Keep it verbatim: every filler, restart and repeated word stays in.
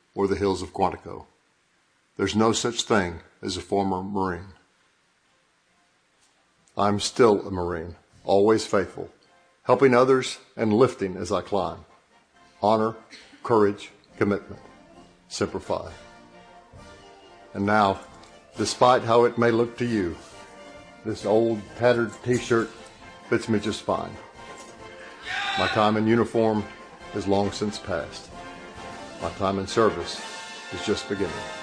or the hills of Quantico. There's no such thing as a former Marine. I'm still a Marine, always faithful, helping others and lifting as I climb. Honor, courage, commitment. Semper Fi. And now, despite how it may look to you, this old tattered t-shirt fits me just fine. My time in uniform is long since past. My time in service is just beginning.